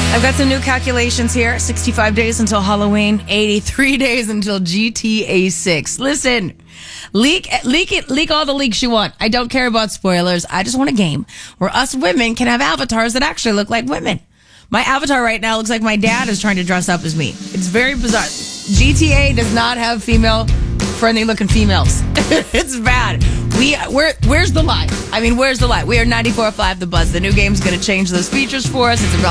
I've got some new calculations here. 65 days until Halloween, 83 days until GTA 6. Listen, leak all the leaks you want. I don't care about spoilers. I just want a game where us women can have avatars that actually look like women. My avatar right now looks like my dad is trying to dress up as me. It's very bizarre. GTA does not have female-friendly looking females. It's bad. Where's the lie? I mean, where's the lie? We are 94.5 The Buzz. The new game's going to change those features for us. It's about